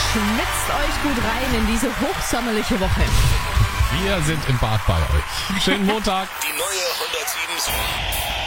schwitzt euch gut rein in diese hochsommerliche Woche. Wir sind im Bad bei euch. Schönen Montag. Die neue 107.